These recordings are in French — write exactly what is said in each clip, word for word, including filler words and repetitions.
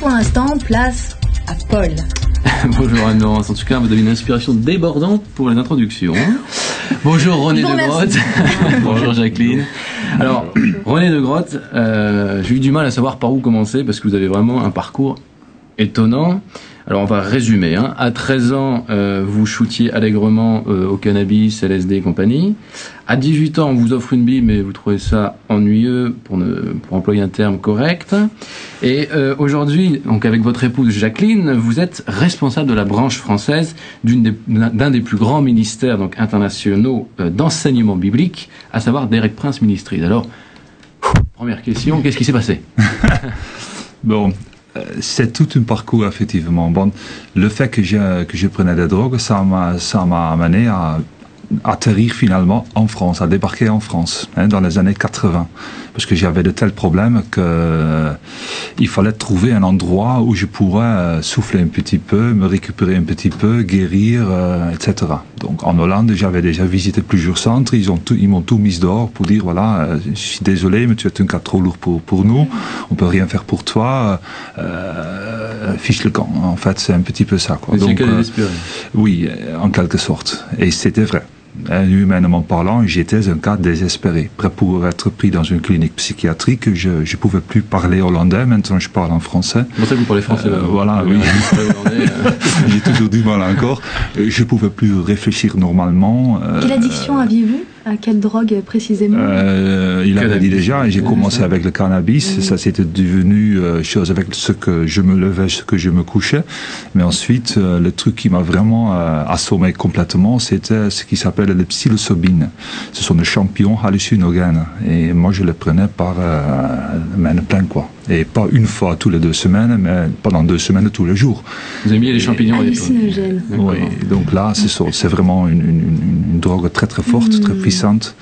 pour l'instant, place à Paul. Bonjour Anne-Laurence, en tout cas vous avez une inspiration débordante pour les introductions. Bonjour René bon, de Grotte. Bonjour Jacqueline. Alors René de Grotte, euh, j'ai eu du mal à savoir par où commencer parce que vous avez vraiment un parcours étonnant. Alors on va résumer. Hein. À treize ans, euh, vous shootiez allègrement euh, au cannabis, L S D et compagnie. À dix-huit ans, on vous offre une Bible, mais vous trouvez ça ennuyeux, pour, ne, pour employer un terme correct. Et euh, aujourd'hui, donc avec votre épouse Jacqueline, vous êtes responsable de la branche française d'une des, d'un des plus grands ministères donc internationaux euh, d'enseignement biblique, à savoir Derek Prince Ministries. Alors, première question, qu'est-ce qui s'est passé? Bon. C'est tout un parcours, effectivement. Bon, le fait que je, que je prenais des drogues, ça m'a, ça m'a amené à atterrir finalement en France, à débarquer en France, hein, dans les années quatre-vingts. Parce que j'avais de tels problèmes que euh, il fallait trouver un endroit où je pourrais euh, souffler un petit peu, me récupérer un petit peu, guérir, euh, et cetera. Donc en Hollande, j'avais déjà visité plusieurs centres, ils, ont tout, ils m'ont tout mis dehors pour dire, voilà, euh, je suis désolé, mais tu es un cas trop lourd pour, pour nous, on peut rien faire pour toi, euh, fiche le camp. En fait, c'est un petit peu ça, quoi. Donc, c'est euh, désespéré. Oui, en quelque sorte. Et c'était vrai. Humainement parlant, j'étais un cas désespéré, prêt pour être pris dans une clinique psychiatrique. Je ne pouvais plus parler hollandais, maintenant je parle en français. Comment ça, vous parlez français là, euh, Voilà, oui. J'ai toujours du mal encore. Je ne pouvais plus réfléchir normalement. Quelle addiction euh, aviez-vous? À quelle drogue précisément? euh, Il avait dit déjà, et j'ai commencé ça. avec le cannabis. Mmh. Ça c'était devenu euh, chose avec ce que je me levais, ce que je me couchais. Mais ensuite, euh, le truc qui m'a vraiment euh, assommé complètement, c'était ce qui s'appelle le psilocybine. Ce sont des champignons hallucinogènes. Et moi, je les prenais par euh, main pleine, quoi. Et pas une fois tous les deux semaines, mais pendant deux semaines tous les jours. Vous avez mis les champignons hallucinogènes. Oui, donc là, c'est, c'est vraiment une, une, une drogue très très forte, mmh. très puissante.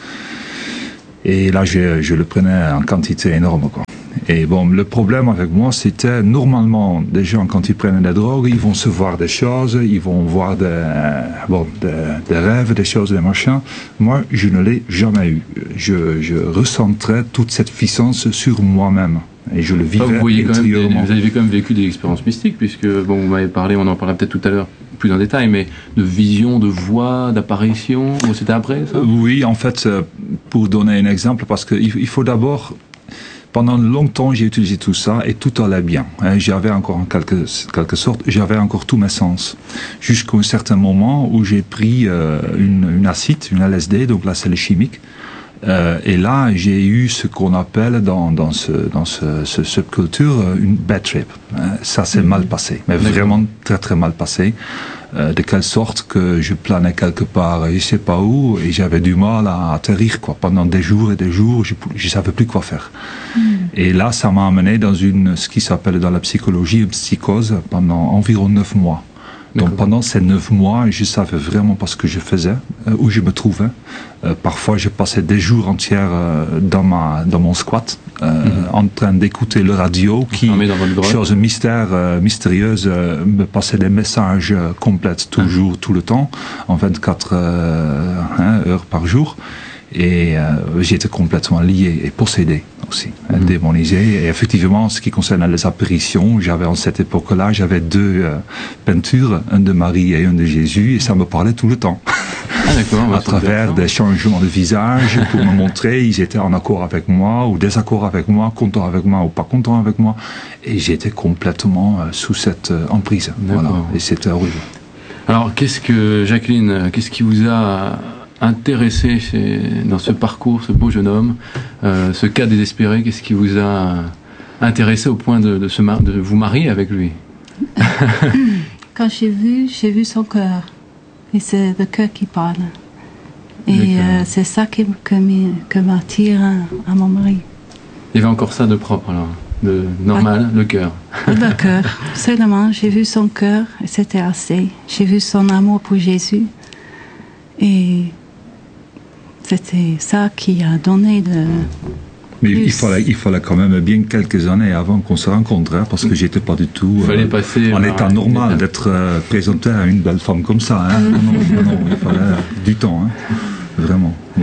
Et là, je, je le prenais en quantité énorme, quoi. Et bon, le problème avec moi, c'était normalement, des gens, quand ils prennent des drogues, ils vont se voir des choses, ils vont voir des, bon, des, des rêves, des choses, des machins. Moi, je ne l'ai jamais eu. Je, je recentrais toute cette puissance sur moi-même. Et je le vivais enfin, vous, voyez quand même des, intérieurement. Vous avez quand même vécu des expériences mystiques, puisque, bon, vous m'avez parlé, on en parlera peut-être tout à l'heure, plus en détail, mais de vision, de voix, d'apparition. Bon, c'était après, ça? Oui, en fait, pour donner un exemple, parce qu'il il faut d'abord... Pendant longtemps, j'ai utilisé tout ça et tout allait bien. J'avais encore, en quelque, quelque sorte, j'avais encore tous mes sens. Jusqu'à un certain moment où j'ai pris euh, une, une acide, une L S D, donc là c'est le chimique. Euh, et là, j'ai eu ce qu'on appelle dans, dans, ce, dans ce, ce subculture une bad trip. Ça s'est mmh. mal passé, mais D'accord. vraiment très très mal passé. Euh, de quelle sorte que je planais quelque part, je sais pas où, et j'avais du mal à atterrir, quoi. Pendant des jours et des jours, je ne savais plus quoi faire. Mmh. Et là, ça m'a amené dans une, ce qui s'appelle dans la psychologie une psychose pendant environ neuf mois. Donc D'accord. pendant ces neuf mois, je savais vraiment pas ce que je faisais, euh, où je me trouvais. Euh, parfois, je passais des jours entiers euh, dans ma dans mon squat, euh, mm-hmm. en train d'écouter le radio, qui, chose mystère euh, mystérieuse, euh, me passait des messages euh, complètes toujours, mm-hmm. tout le temps, en vingt-quatre euh, hein, heures par jour. Et euh, j'étais complètement lié et possédé aussi, mmh. démonisé. Et effectivement, en ce qui concerne les apparitions, j'avais en cette époque-là, j'avais deux euh, peintures, une de Marie et une de Jésus, et ça me parlait tout le temps. Ah, d'accord, à travers des changements de visage pour me montrer, ils étaient en accord avec moi ou désaccord avec moi, contents avec moi ou pas contents avec moi. Et j'étais complètement euh, sous cette euh, emprise. Voilà. Et c'était horrible. Alors, qu'est-ce que, Jacqueline, qu'est-ce qui vous a intéressé chez, dans ce parcours, ce beau jeune homme, euh, ce cas désespéré, qu'est-ce qui vous a intéressé au point de, de, se mar- de vous marier avec lui? Quand j'ai vu, j'ai vu son cœur. Et c'est le cœur qui parle. Et euh, c'est ça qui, que, que m'attire à, à mon mari. Il y avait encore ça de propre, alors, de normal, ah, le cœur. Le cœur, seulement. J'ai vu son cœur et c'était assez. J'ai vu son amour pour Jésus. Et c'était ça qui a donné de... Mais il fallait, il fallait quand même bien quelques années avant qu'on se rencontre, hein, parce que j'étais pas du tout il fallait euh, passer, en état normal d'être euh, présenté à une belle femme comme ça. Hein. non, non, non, il fallait du temps, hein. Vraiment, oui.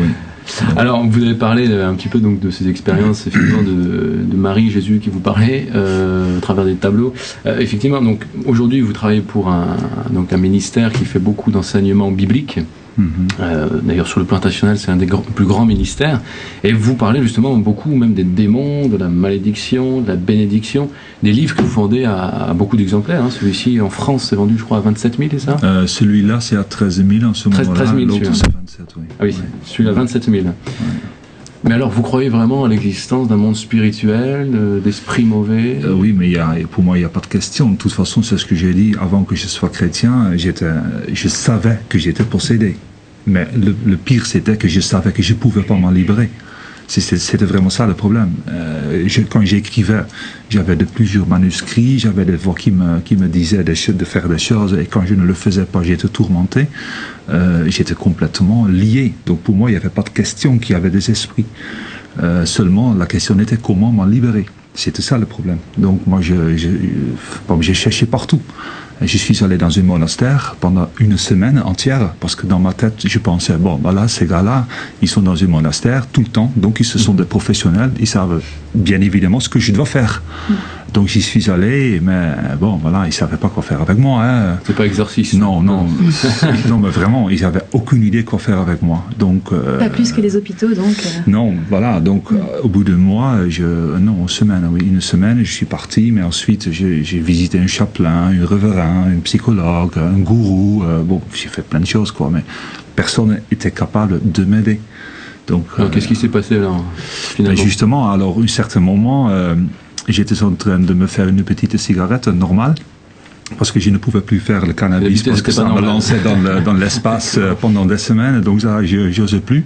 Alors, vous avez parlé un petit peu donc de ces expériences, effectivement, de, de Marie, Jésus qui vous parlait euh, à travers des tableaux. Euh, effectivement, donc aujourd'hui, vous travaillez pour un, donc un ministère qui fait beaucoup d'enseignements bibliques. Mm-hmm. Euh, d'ailleurs, sur le plan international, c'est un des grands, plus grands ministères. Et vous parlez justement beaucoup même des démons, de la malédiction, de la bénédiction, des livres que vous vendez à, à beaucoup d'exemplaires. Hein. Celui-ci, en France, c'est vendu, je crois, à vingt-sept mille, c'est ça euh, Celui-là, c'est à treize mille en ce moment-là. treize mille, l'autre, c'est vingt-sept, oui. Ah oui, ouais. Celui-là, vingt-sept mille. Ouais. Mais alors, vous croyez vraiment à l'existence d'un monde spirituel, euh, d'esprits mauvais euh, Oui, mais y a, pour moi, il n'y a pas de question. De toute façon, c'est ce que j'ai dit. Avant que je sois chrétien, j'étais, je savais que j'étais possédé. Mais le, le pire, c'était que je savais que je ne pouvais pas m'en libérer. C'était, c'était vraiment ça le problème. Euh, je, quand j'écrivais, j'avais de plusieurs manuscrits, j'avais des voix qui me, qui me disaient de, de faire des choses, et quand je ne le faisais pas, j'étais tourmenté. Euh, j'étais complètement lié. Donc pour moi, il n'y avait pas de question qu'il y avait des esprits. Euh, seulement, la question était comment m'en libérer. C'était ça le problème. Donc moi, je, je, bon, j'ai cherché partout. Je suis allé dans un monastère pendant une semaine entière, parce que dans ma tête, je pensais, bon, voilà, ces gars-là, ils sont dans un monastère tout le temps, donc ils se sont des professionnels, ils savent bien évidemment ce que je dois faire. Donc j'y suis allé, mais bon, voilà, ils ne savaient pas quoi faire avec moi. Hein. C'est pas exorciste. Non, non. Non, mais vraiment, ils n'avaient aucune idée quoi faire avec moi. Donc, euh, pas plus que les hôpitaux, donc. Euh... Non, voilà, donc euh, au bout de mois, je, non, une semaine, oui, une semaine, je suis parti, mais ensuite j'ai, j'ai visité un chapelain, un révérend, un psychologue, un gourou, euh, bon, j'ai fait plein de choses, quoi, mais personne n'était capable de m'aider. Donc, alors, euh, qu'est-ce qui s'est passé alors, finalement ? Justement, alors, à un certain moment, euh, j'étais en train de me faire une petite cigarette normale, parce que je ne pouvais plus faire le cannabis, parce que ça me lançait dans, le, dans l'espace pendant des semaines, donc ça, je n'osais plus.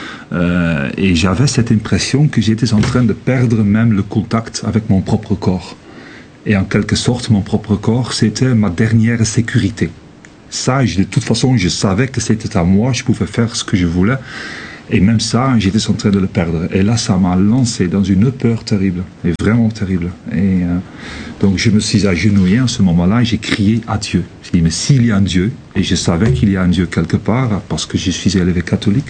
Euh, et j'avais cette impression que j'étais en train de perdre même le contact avec mon propre corps. Et en quelque sorte, mon propre corps, c'était ma dernière sécurité. Ça, je, de toute façon, je savais que c'était à moi, je pouvais faire ce que je voulais. Et même ça, j'étais en train de le perdre. Et là, ça m'a lancé dans une peur terrible, et vraiment terrible. Et euh, donc, je me suis agenouillé en ce moment-là et j'ai crié à Dieu. J'ai dit, mais s'il y a un Dieu, et je savais qu'il y a un Dieu quelque part, parce que je suis élevé catholique,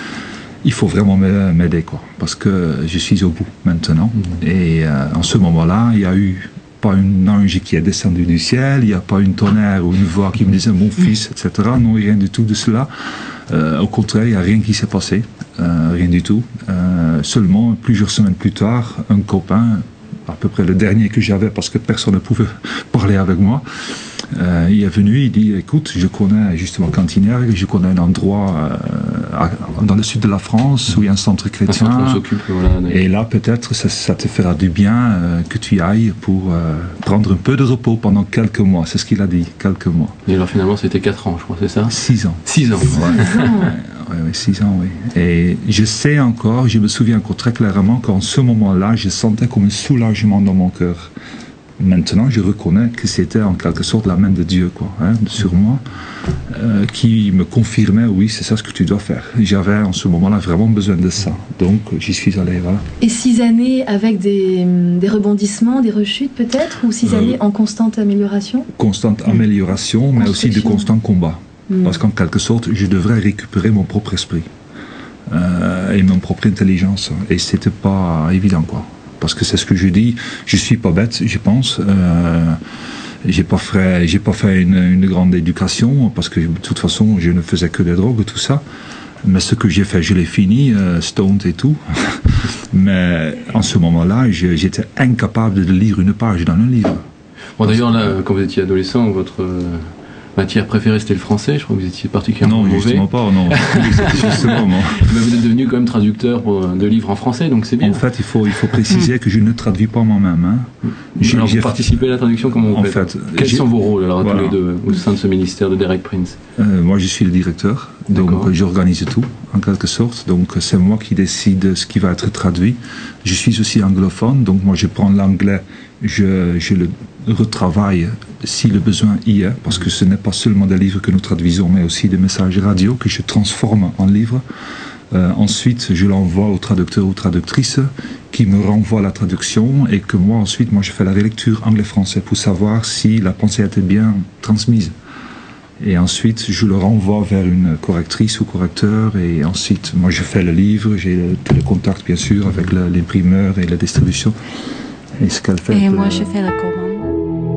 il faut vraiment m'aider, quoi, parce que je suis au bout maintenant. Mmh. Et euh, en ce moment-là, il y a eu pas un ange qui est descendu du ciel, il n'y a pas une tonnerre ou une voix qui me disait mon fils, et cetera. Non, rien du tout de cela. Euh, au contraire, il n'y a rien qui s'est passé, euh, rien du tout. Euh, seulement, plusieurs semaines plus tard, un copain, à peu près le dernier que j'avais parce que personne ne pouvait parler avec moi, euh, il est venu, il dit, écoute, je connais justement Cantignerre, je connais un endroit euh, à, dans le sud de la France où il y a un centre chrétien. On s'occupe, voilà, et là, peut-être, ça, ça te fera du bien euh, que tu y ailles pour euh, prendre un peu de repos pendant quelques mois. C'est ce qu'il a dit, quelques mois. Et alors finalement, c'était quatre ans, je crois, c'est ça ? Six ans. Six ans. Ouais. Oui, oui, six ans, oui. Et je sais encore, je me souviens encore très clairement qu'en ce moment-là, je sentais comme un soulagement dans mon cœur. Maintenant, je reconnais que c'était en quelque sorte la main de Dieu, quoi, hein, sur moi, euh, qui me confirmait, oui, c'est ça ce que tu dois faire. J'avais en ce moment-là vraiment besoin de ça. Donc, j'y suis allé, voilà. Et six années avec des, des rebondissements, des rechutes peut-être, ou six euh, années en constante amélioration ? Constante mmh. amélioration, mais aussi de constant combat. Mmh. Parce qu'en quelque sorte, je devrais récupérer mon propre esprit euh, et mon propre intelligence. Et c'était pas évident, quoi. Parce que c'est ce que je dis, je suis pas bête, je pense. Euh, j'ai pas fait, j'ai pas fait une, une grande éducation parce que de toute façon, je ne faisais que des drogues, tout ça. Mais ce que j'ai fait, je l'ai fini, euh, stoned et tout. Mais en ce moment-là, je, j'étais incapable de lire une page dans un livre. Bon, d'ailleurs, là, quand vous étiez adolescent, votre euh, matière préférée, c'était le français. Je crois que vous étiez particulièrement mauvais. Non, justement pas, non. Justement, non. Mais vous êtes devenu quand même traducteur de livres en français, donc c'est bien. En fait, il faut, il faut préciser que je ne traduis pas moi-même. Hein. J'ai, alors, vous participez à la traduction, comment vous en faites fait, Quels sont vos rôles, alors, voilà. tous les deux, au sein de ce ministère de Derek Prince ? euh, Moi, je suis le directeur, donc D'accord. j'organise tout, en quelque sorte. Donc, c'est moi qui décide ce qui va être traduit. Je suis aussi anglophone, donc moi, je prends l'anglais, je, je le retravaille si le besoin y est, parce que ce n'est pas seulement des livres que nous traduisons, mais aussi des messages radio que je transforme en livres. Euh, ensuite, je l'envoie au traducteur ou traductrice qui me renvoie la traduction et que moi, ensuite, moi, je fais la relecture anglais-français pour savoir si la pensée a été bien transmise. Et ensuite, je le renvoie vers une correctrice ou correcteur. Et ensuite, moi, je fais le livre. J'ai le, tous les contacts, bien sûr, avec le, l'imprimeur et la distribution. Et ce qu'elle fait. Et euh, moi, je fais la commande.